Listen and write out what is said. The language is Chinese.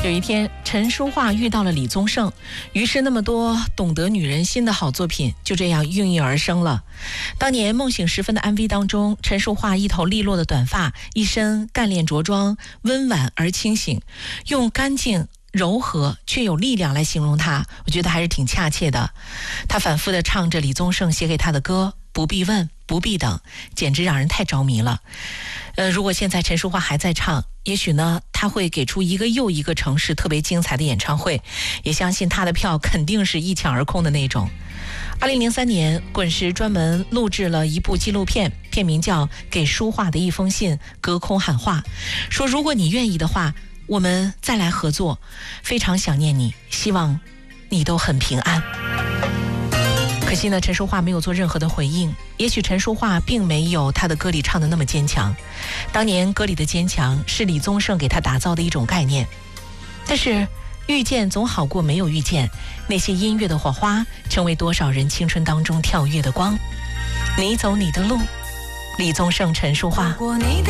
有一天，陈淑桦遇到了李宗盛，于是那么多懂得女人心的好作品就这样孕育而生了。当年《梦醒时分》的 MV 当中，陈淑桦一头利落的短发，一身干练着装，温婉而清醒，用干净柔和却有力量来形容她，我觉得还是挺恰切的。她反复地唱着李宗盛写给她的歌，不必问，不必等，简直让人太着迷了。如果现在陈淑桦还在唱，也许呢，她会给出一个又一个城市特别精彩的演唱会，也相信她的票肯定是一抢而空的那种。2003年，滚石专门录制了一部纪录片，片名叫《给淑桦的一封信》，隔空喊话，说如果你愿意的话，我们再来合作，非常想念你，希望你都很平安。可惜呢，陈淑桦没有做任何的回应。也许陈淑桦并没有她的歌里唱的那么坚强，当年歌里的坚强是李宗盛给她打造的一种概念。但是遇见总好过没有遇见，那些音乐的火花成为多少人青春当中跳跃的光。你走你的路，李宗盛、陈淑桦。